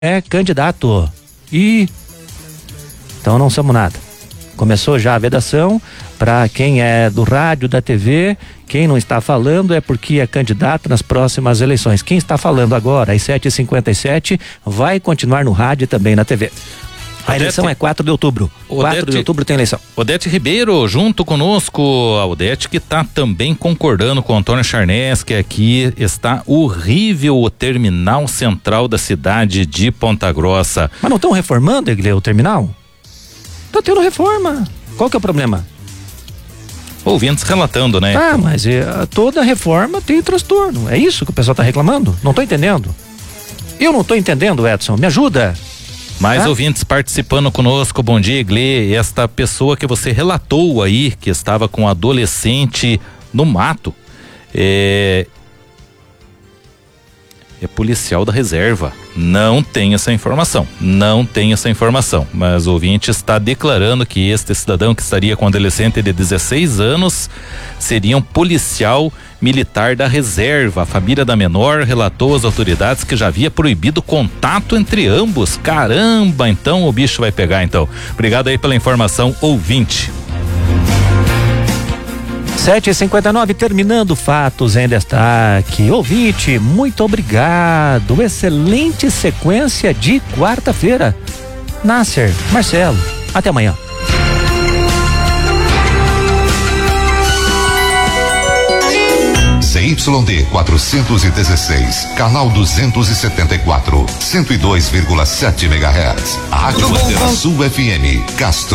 é candidato. Então não somos nada. Começou já a vedação para quem é do rádio, da TV. Quem não está falando é porque é candidato nas próximas eleições. Quem está falando agora, às 7h57, vai continuar no rádio e também na TV. A eleição é 4 de outubro. 4 de outubro tem eleição. Odete Ribeiro, junto conosco, a Odete que está também concordando com o Antônio Charnes, que aqui está horrível o terminal central da cidade de Ponta Grossa. Mas não estão reformando, Eglê, o terminal? Tá tendo reforma. Qual que é o problema? Ouvintes relatando, né? Ah, mas toda reforma tem transtorno. É isso que o pessoal tá reclamando? Não tô entendendo. Eu não tô entendendo, Edson. Me ajuda. Mais ouvintes participando conosco. Bom dia, Iglê. Esta pessoa que você relatou aí, que estava com um adolescente no mato, é policial da reserva. Não tem essa informação. Mas o ouvinte está declarando que este cidadão que estaria com um adolescente de 16 anos seria um policial militar da reserva. A família da menor relatou às autoridades que já havia proibido contato entre ambos. Caramba, então o bicho vai pegar então. Obrigado aí pela informação, ouvinte. 7h59, terminando fatos em destaque. Ouvinte, muito obrigado. Excelente sequência de quarta-feira. Nasser, Marcelo, até amanhã. CYD 416, canal 274, 102,7 MHz. Rádio Bandeira Sul FM, Castro.